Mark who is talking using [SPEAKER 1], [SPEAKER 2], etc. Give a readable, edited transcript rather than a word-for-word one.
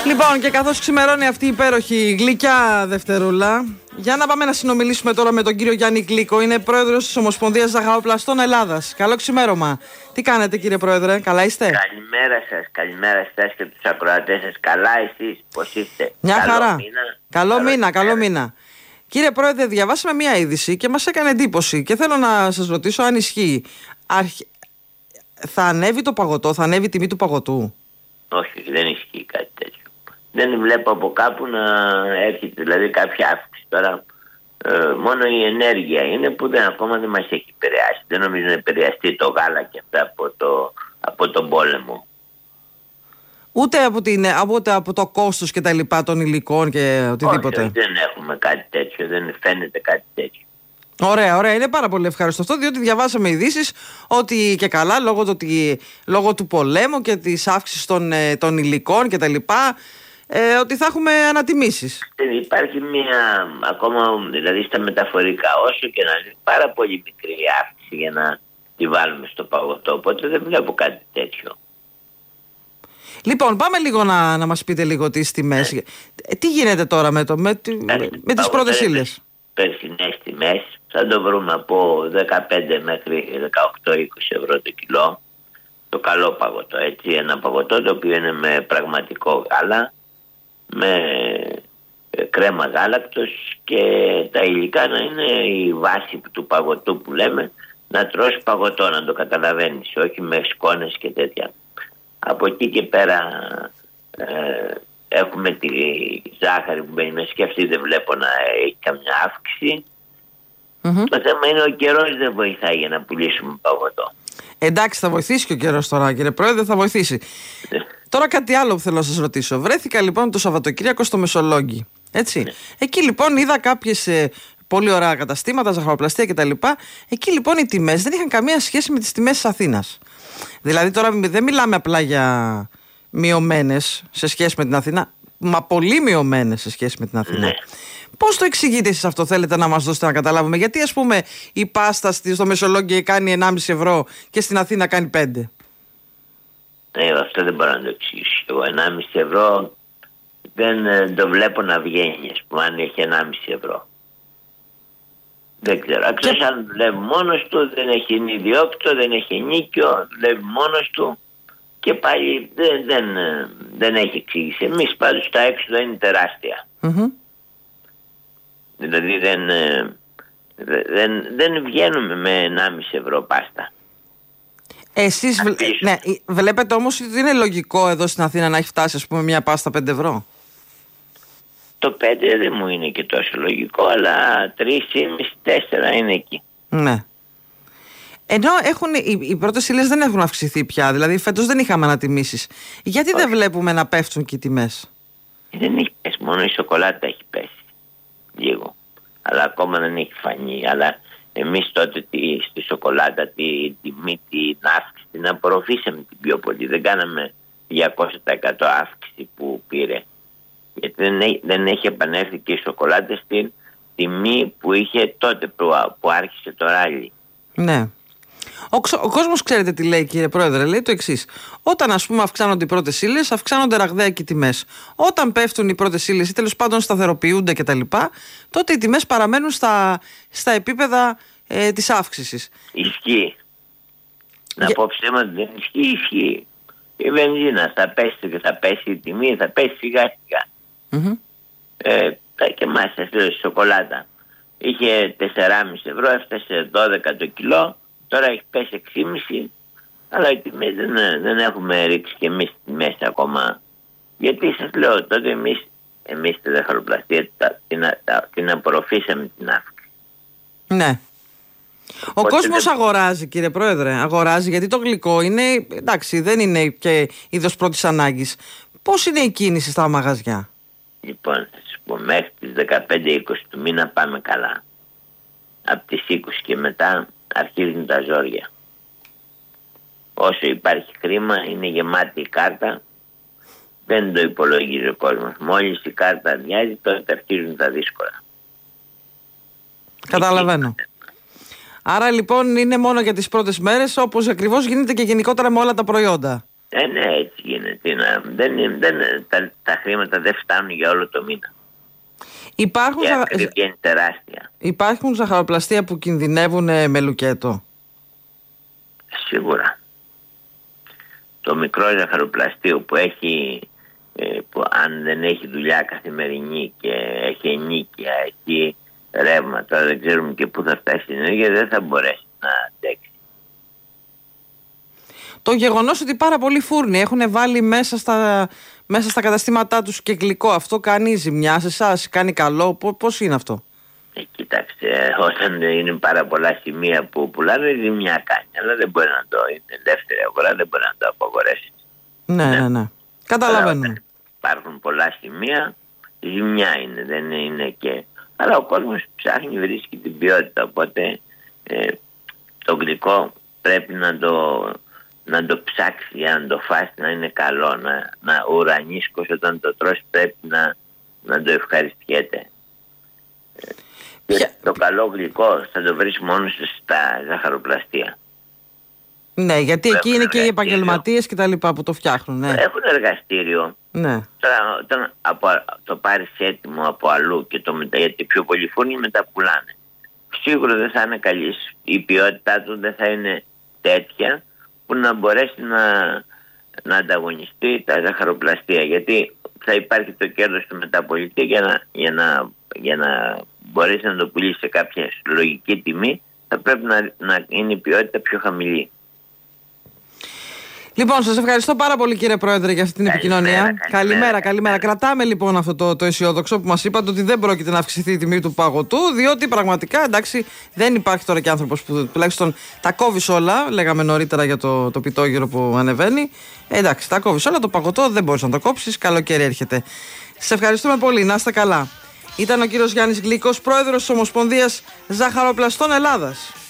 [SPEAKER 1] Λοιπόν, και καθώς ξημερώνει αυτή η υπέροχη γλυκιά Δευτερούλα, για να πάμε να συνομιλήσουμε τώρα με τον κύριο Γιάννη Γλύκο. Είναι πρόεδρος της Ομοσπονδίας Ζαχαροπλαστών Ελλάδας. Καλό ξημέρωμα. Τι κάνετε, κύριε Πρόεδρε, καλά είστε?
[SPEAKER 2] Καλημέρα σας, καλημέρα σας και τους ακροατές σας. Καλά, εσείς πώς είστε?
[SPEAKER 1] Μια χαρά. Καλό μήνα. Κύριε Πρόεδρε, διαβάσαμε μια είδηση και μας έκανε εντύπωση και θέλω να σας ρωτήσω αν ισχύει. Θα ανέβει το παγωτό, θα ανέβει η τιμή του παγωτού?
[SPEAKER 2] Όχι, δεν ισχύει κάτι τέτοιο. Δεν βλέπω από κάπου να έρχεται δηλαδή κάποια αύξηση. Τώρα μόνο η ενέργεια είναι που ακόμα δεν μας έχει επηρεάσει. Δεν νομίζω να επηρεαστεί το γάλα και αυτά από τον πόλεμο.
[SPEAKER 1] Ούτε από το κόστος και τα λοιπά των υλικών και οτιδήποτε?
[SPEAKER 2] Όχι, δεν έχουμε κάτι τέτοιο, δεν φαίνεται κάτι τέτοιο.
[SPEAKER 1] Ωραία. Είναι πάρα πολύ ευχάριστο αυτό, διότι διαβάσαμε ειδήσεις ότι και καλά λόγω του πολέμου και της αύξησης των υλικών και τα λοιπά, ότι θα έχουμε ανατιμήσεις.
[SPEAKER 2] Υπάρχει μια ακόμα, δηλαδή στα μεταφορικά, όσο και να είναι πάρα πολύ μικρή αύξηση για να τη βάλουμε στο παγωτό, οπότε δεν βλέπω κάτι τέτοιο.
[SPEAKER 1] Λοιπόν, πάμε λίγο να μας πείτε λίγο τις τιμές. Τι γίνεται τώρα με τις πρώτες ύλες?
[SPEAKER 2] Περσινές τιμές θα το βρούμε από 15 μέχρι 18-20 ευρώ το κιλό. Το καλό παγωτό, έτσι, ένα παγωτό το οποίο είναι με πραγματικό γάλα, με κρέμα γάλακτος και τα υλικά να είναι η βάση του παγωτού που λέμε, να τρως παγωτό, να το καταλαβαίνεις, όχι με σκόνες και τέτοια. Από εκεί και πέρα έχουμε τη ζάχαρη που μπαίνει μέσα και αυτή δεν βλέπω να έχει καμιά αύξηση. Το θέμα είναι ο καιρός δεν βοηθάει για να πουλήσουμε παγωτό.
[SPEAKER 1] Εντάξει, θα βοηθήσει και ο καιρός τώρα, κύριε Πρόεδρε, θα βοηθήσει. Τώρα κάτι άλλο που θέλω να σας ρωτήσω. Βρέθηκα λοιπόν το Σαββατοκύριακο στο Μεσολόγγι. Έτσι. Εκεί λοιπόν είδα κάποιες πολύ ωραία καταστήματα, ζαχαροπλαστεία κτλ. Εκεί λοιπόν οι τιμές δεν είχαν καμία σχέση με τις τιμές της Αθήνας. Δηλαδή τώρα δεν μιλάμε απλά για μειωμένες σε σχέση με την Αθήνα, μα πολύ μειωμένες σε σχέση με την Αθήνα. Πώς το εξηγείτε εσείς αυτό, θέλετε να μας δώσετε να καταλάβουμε? Γιατί ας πούμε η πάστα στο Μεσολόγγι κάνει 1,5 ευρώ και στην Αθήνα κάνει 5?
[SPEAKER 2] Αυτό δεν μπορώ να το εξηγήσω. Εγώ 1,5 ευρώ δεν το βλέπω να βγαίνει, ας πούμε, αν έχει 1,5 ευρώ. Δεν ξέρω. Αξιώς αν δουλεύει μόνος του, δεν έχει ιδιόκτητο, δεν έχει νίκιο, δουλεύει μόνος του και πάλι δεν έχει εξήγηση. Εμείς πάντως τα έξοδα είναι τεράστια. Δηλαδή δεν βγαίνουμε με 1,5 ευρώ πάστα.
[SPEAKER 1] Εσείς βλέπετε όμως ότι είναι λογικό εδώ στην Αθήνα να έχει φτάσει ας πούμε μια πάστα 5 ευρώ?
[SPEAKER 2] Το 5 δεν μου είναι και τόσο λογικό, αλλά 3,5-4 είναι εκεί.
[SPEAKER 1] Ναι. Ενώ οι πρώτες ύλες δεν έχουν αυξηθεί πια, δηλαδή φέτος δεν είχαμε ανατιμήσεις. Γιατί δεν βλέπουμε να πέφτουν και οι τιμές?
[SPEAKER 2] Δεν έχει πέσει, μόνο η σοκολάτα έχει πέσει λίγο, αλλά ακόμα δεν έχει φανεί. Αλλά εμείς τότε στη σοκολάτα τη τιμή, την αύξηση την απορροφήσαμε την πιο πολύ. Δεν κάναμε 200% αύξηση που πήρε, γιατί δεν έχει επανέλθει και η σοκολάτα στην τιμή που είχε τότε που άρχισε το ράλι.
[SPEAKER 1] Ναι. Ο κόσμος ξέρετε τι λέει, κύριε Πρόεδρε? Λέει το εξής: όταν ας πούμε αυξάνονται οι πρώτες ύλες, αυξάνονται ραγδαία και οι τιμές. Όταν πέφτουν οι πρώτες ύλες ή τέλος πάντων σταθεροποιούνται κτλ., τότε οι τιμές παραμένουν στα επίπεδα της αύξησης.
[SPEAKER 2] Ισχύει. Να πω ψέματα, δεν ισχύει. Η βενζίνα θα πέσει και θα πέσει η τιμή, θα πέσει σιγά σιγά. Και εμάς σας λέω, η σοκολάτα είχε 4,5 ευρώ, έφτασε 12 το κιλό. Τώρα έχει πέσει 6,5, αλλά οι τιμές δεν έχουμε ρίξει και εμείς τιμές ακόμα. Γιατί σας λέω, τότε εμείς τη ζαχαροπλαστεία την απορροφήσαμε την αύξηση.
[SPEAKER 1] Ναι. Ο κόσμος αγοράζει, κύριε Πρόεδρε, αγοράζει, γιατί το γλυκό είναι, εντάξει, δεν είναι και είδος πρώτης ανάγκης. Πώς είναι η κίνηση στα μαγαζιά?
[SPEAKER 2] Λοιπόν, θα σας πω, μέχρι τις 15-20 του μήνα πάμε καλά. Από τις 20 και μετά αρχίζουν τα ζόρια. Όσο υπάρχει χρήμα, είναι γεμάτη η κάρτα, δεν το υπολογίζει ο κόσμος. Μόλις η κάρτα αδειάζει, τότε αρχίζουν τα δύσκολα.
[SPEAKER 1] Καταλαβαίνω. Άρα λοιπόν είναι μόνο για τις πρώτες μέρες, όπως ακριβώς γίνεται και γενικότερα με όλα τα προϊόντα.
[SPEAKER 2] Ναι, έτσι γίνεται. Τα χρήματα δεν φτάνουν για όλο το μήνα. Και είναι τεράστια.
[SPEAKER 1] Υπάρχουν ζαχαροπλαστεία που κινδυνεύουν με λουκέτο?
[SPEAKER 2] Σίγουρα. Το μικρό ζαχαροπλαστείο που αν δεν έχει δουλειά καθημερινή και έχει ενίκεια, έχει ρεύματα, δεν ξέρουμε και πού θα φτάσει η ενέργεια, δεν θα μπορέσει να αντέξει.
[SPEAKER 1] Το γεγονός ότι πάρα πολλοί φούρνοι έχουν βάλει μέσα στα καταστήματά τους και γλυκό, αυτό κάνει ζημιά σε εσάς, κάνει καλό, πώς είναι αυτό?
[SPEAKER 2] Κοίταξε, όταν είναι πάρα πολλά σημεία που πουλάνε, ζημιά κάνει, αλλά δεν μπορεί να το είναι ελεύθερη αγορά, δεν μπορεί να το απαγορέσει.
[SPEAKER 1] Ναι. Καταλαβαίνουμε.
[SPEAKER 2] Υπάρχουν πολλά σημεία, ζημιά είναι, δεν είναι και... Αλλά ο κόσμος ψάχνει, βρίσκει την ποιότητα, οπότε το γλυκό πρέπει να το ψάξει για να το φας να είναι καλό, να ουρανίσκος όταν το τρως πρέπει να το ευχαριστιέται. Και το καλό γλυκό θα το βρεις μόνο στα ζαχαροπλαστεία.
[SPEAKER 1] Ναι, γιατί εκεί είναι και οι επαγγελματίες και τα λοιπά που το φτιάχνουν. Ναι.
[SPEAKER 2] Έχουν εργαστήριο.
[SPEAKER 1] Ναι.
[SPEAKER 2] Τώρα, όταν το πάρεις έτοιμο από αλλού και γιατί πιο πολλοί φούρνοι μεταπουλάνε. Σίγουρα δεν θα είναι καλή. Η ποιότητά του δεν θα είναι τέτοια που να μπορέσει να ανταγωνιστεί τα ζαχαροπλαστεία. Γιατί θα υπάρχει το κέρδος του μεταπολιτή για να μπορέσει να το πουλήσει σε κάποια λογική τιμή, θα πρέπει να είναι η ποιότητα πιο χαμηλή.
[SPEAKER 1] Λοιπόν, σας ευχαριστώ πάρα πολύ, κύριε Πρόεδρε, για αυτή την επικοινωνία. Καλημέρα. Κρατάμε λοιπόν αυτό το αισιόδοξο που μας είπατε, ότι δεν πρόκειται να αυξηθεί η τιμή του παγωτού, διότι πραγματικά, εντάξει, δεν υπάρχει τώρα και άνθρωπος που τουλάχιστον τα κόβεις όλα. Λέγαμε νωρίτερα για το πιτόγυρο που ανεβαίνει. Εντάξει, τα κόβεις όλα. Το παγωτό δεν μπορείς να το κόψεις. Καλοκαίρι έρχεται. Σας ευχαριστούμε πολύ. Να είστε καλά. Ήταν ο κύριος Γιάννης Γλυκός, πρόεδρος της Ομοσπονδίας Ζαχαροπλαστών Ελλάδας.